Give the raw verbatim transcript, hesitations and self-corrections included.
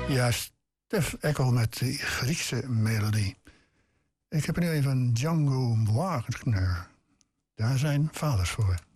Ja, Stef Eckel met de Griekse melodie. Ik heb er nu een van Django Wagner. Daar zijn vaders voor.